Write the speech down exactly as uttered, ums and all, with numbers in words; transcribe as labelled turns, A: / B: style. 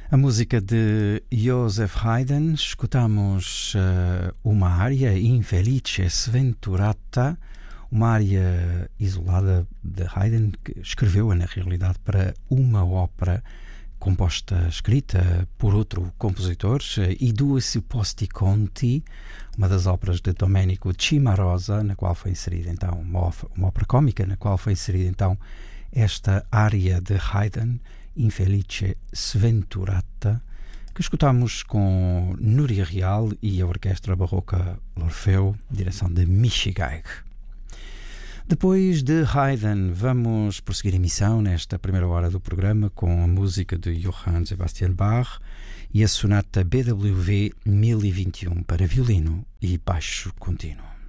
A: A música de Joseph Haydn, escutamos uh, uma área Infelice Sventurata, uma área isolada de Haydn, que escreveu na realidade para uma ópera composta, escrita por outro compositor, I due supposti conti, uma das óperas de Domenico Cimarosa, na qual foi inserida então uma, uma ópera cómica, na qual foi inserida então esta área de Haydn, Infelice Sventurata, que escutamos com Núria Real e a Orquestra Barroca L'Orfeu, direção de Michigaig. Depois de Haydn, vamos prosseguir a emissão nesta primeira hora do programa com a música de Johann Sebastian Bach e a sonata B W V mil e vinte e um para violino e baixo contínuo.